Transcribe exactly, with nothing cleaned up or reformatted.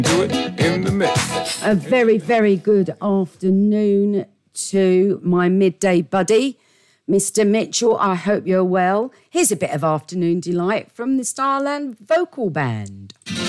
Do it in the mix. A very, very good afternoon to my midday buddy, Mister Mitchell. I hope you're well. Here's a bit of afternoon delight from the Starland Vocal Band.